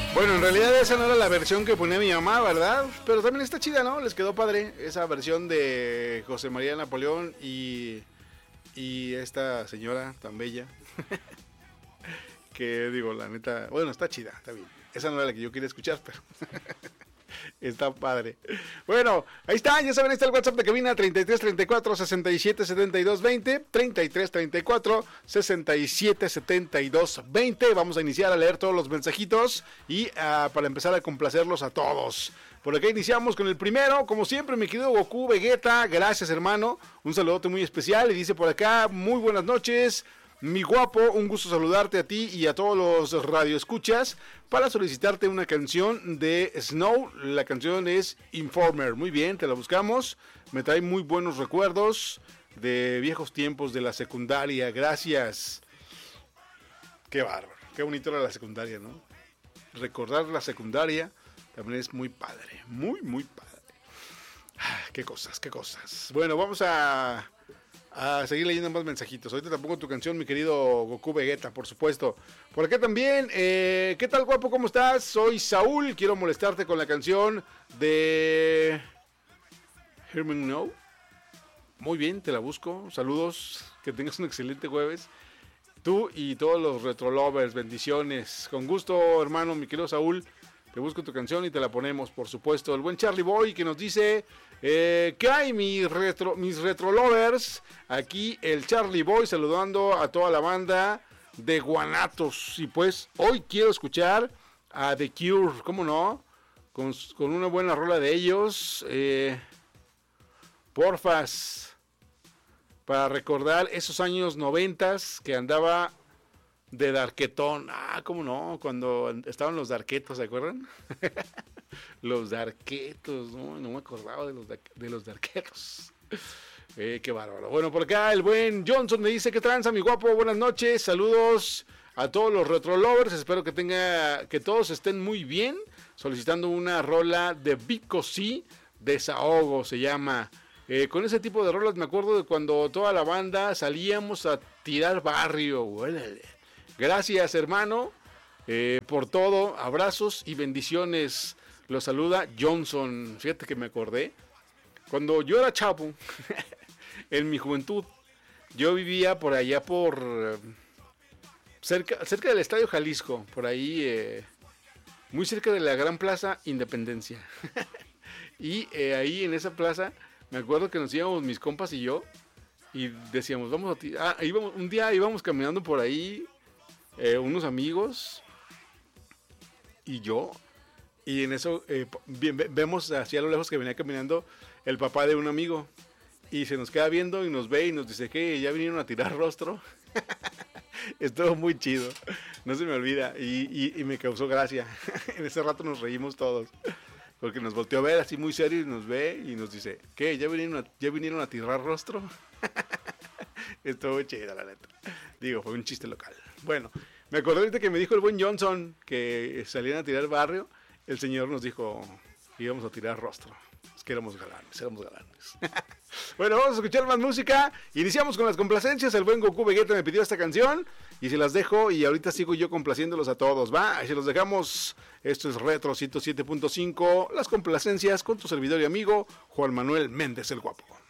Bueno, en realidad esa no era la versión que ponía mi mamá, ¿verdad? Pero también está chida, ¿no? Les quedó padre esa versión de José María Napoleón y esta señora tan bella. Que digo, la neta, bueno, está chida, está bien. Esa no era la que yo quería escuchar, pero está padre. Bueno, ahí está, ya saben, ahí está el WhatsApp de cabina 33 34 67 72 20, 33 34 67 72 20. Vamos a iniciar a leer todos los mensajitos y para empezar a complacerlos a todos. Por acá iniciamos con el primero, como siempre, mi querido Goku Vegeta, gracias hermano, un saludote muy especial y dice por acá, muy buenas noches. Mi guapo, un gusto saludarte a ti y a todos los radioescuchas para solicitarte una canción de Snow. La canción es Informer. Muy bien, te la buscamos. Me trae muy buenos recuerdos de viejos tiempos de la secundaria. Gracias. Qué bárbaro. Qué bonito era la secundaria, ¿no? Recordar la secundaria también es muy padre. Muy, muy padre. Qué cosas, qué cosas. Bueno, vamos a seguir leyendo más mensajitos. Ahorita te pongo tu canción, mi querido Goku Vegeta, por supuesto. Por acá también, ¿qué tal guapo? ¿Cómo estás? Soy Saúl, quiero molestarte con la canción de Hear Me Now. Muy bien, te la busco. Saludos, que tengas un excelente jueves. Tú y todos los retro lovers, bendiciones. Con gusto, hermano, mi querido Saúl. Te busco tu canción y te la ponemos, por supuesto. El buen Charlie Boy que nos dice, ¿qué hay mis retro lovers? Aquí el Charlie Boy saludando a toda la banda de Guanatos. Y pues hoy quiero escuchar a The Cure, ¿cómo no? Con una buena rola de ellos. Porfas, para recordar esos años 90 que andaba de darquetón. ¿Cómo no? Cuando estaban los darquetos, ¿se acuerdan? Los darquetos, no me acordaba de los darquetos. Qué bárbaro. Bueno, por acá el buen Johnson me dice, ¿qué tranza, mi guapo? Buenas noches, saludos a todos los retro lovers. Espero que todos estén muy bien. Solicitando una rola de Vico C, Desahogo se llama. Con ese tipo de rolas me acuerdo de cuando toda la banda salíamos a tirar barrio. Órale. Gracias, hermano, por todo. Abrazos y bendiciones. Los saluda Johnson. Fíjate que me acordé. Cuando yo era chavo, en mi juventud, yo vivía por allá cerca del Estadio Jalisco. Por ahí, muy cerca de la Gran Plaza Independencia. Y ahí en esa plaza, me acuerdo que nos íbamos mis compas y yo. Y decíamos, vamos a tirar. Un día íbamos caminando por ahí. Unos amigos y yo, y en eso vemos hacia lo lejos que venía caminando el papá de un amigo y se nos queda viendo y nos ve y nos dice que ya vinieron a tirar rostro. Estuvo muy chido, no se me olvida y me causó gracia. En ese rato nos reímos todos porque nos volteó a ver así muy serio y nos ve y nos dice, ¿qué? ¿Ya vinieron a tirar rostro? Estuvo chido, la neta. Digo, fue un chiste local. Bueno, me acordé ahorita que me dijo el buen Johnson que salían a tirar barrio. El señor nos dijo que íbamos a tirar rostro. Es que éramos galanes. Bueno, vamos a escuchar más música. Iniciamos con las complacencias. El buen Goku Vegeta me pidió esta canción y se las dejo y ahorita sigo yo complaciéndolos a todos, ¿va? Ahí se los dejamos. Esto es Retro 107.5. Las complacencias con tu servidor y amigo Juan Manuel Méndez el Guapo.